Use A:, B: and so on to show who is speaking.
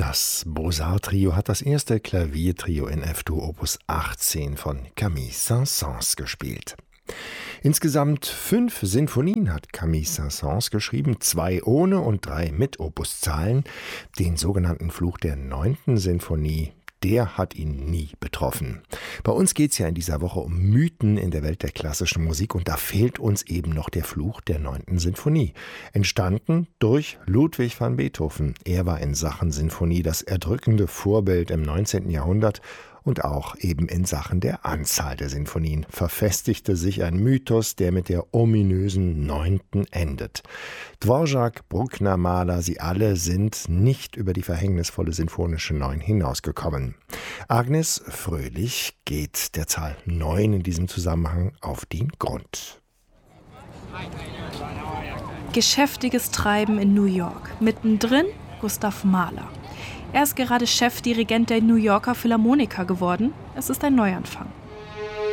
A: Das Beaux-Arts-Trio hat das erste Klaviertrio in F-Dur Opus 18 von Camille Saint-Saëns gespielt. Insgesamt 5 Sinfonien hat Camille Saint-Saëns geschrieben, 2 ohne und 3 mit Opuszahlen. Den sogenannten Fluch der 9. Sinfonie, der hat ihn nie betroffen. Bei uns geht es ja in dieser Woche um Mythen in der Welt der klassischen Musik und da fehlt uns eben noch der Fluch der 9. Sinfonie. Entstanden durch Ludwig van Beethoven. Er war in Sachen Sinfonie das erdrückende Vorbild im 19. Jahrhundert und auch eben in Sachen der Anzahl der Sinfonien verfestigte sich ein Mythos, der mit der ominösen 9. endet. Dvorak, Bruckner, Mahler, sie alle sind nicht über die verhängnisvolle sinfonische 9 hinausgekommen. Agnes Fröhlich geht der Zahl 9 in diesem Zusammenhang auf den Grund.
B: Geschäftiges Treiben in New York. Mittendrin Gustav Mahler. Er ist gerade Chefdirigent der New Yorker Philharmoniker geworden. Es ist ein Neuanfang.